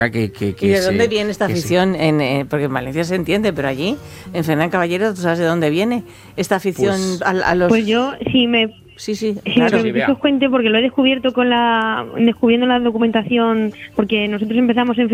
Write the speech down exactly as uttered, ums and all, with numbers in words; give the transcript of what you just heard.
Que, que, que ¿Y de se, dónde viene esta afición? Se... En, eh, porque en Valencia se entiende, pero allí, en Fernán Caballero, ¿tú sabes de dónde viene esta afición pues, a, a los...? Pues yo, si me... Sí, sí, Si claro. me permitís que os cuente, porque lo he descubierto con la... descubriendo la documentación, porque nosotros empezamos en